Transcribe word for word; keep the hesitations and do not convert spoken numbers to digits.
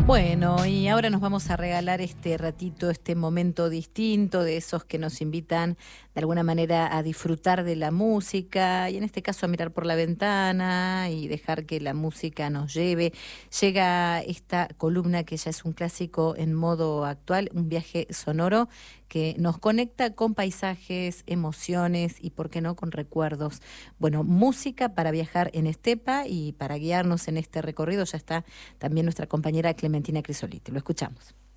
Bueno, y ahora nos vamos a regalar este ratito, este momento distinto de esos que nos invitan de alguna manera a disfrutar de la música y en este caso a mirar por la ventana y dejar que la música nos lleve. Llega esta columna que ya es un clásico en modo actual, un viaje sonoro que nos conecta con paisajes, emociones y, por qué no, con recuerdos. Bueno, música para viajar en estepa y para guiarnos en este recorrido ya está también nuestra compañera Clementina Crisoliti. Lo escuchamos.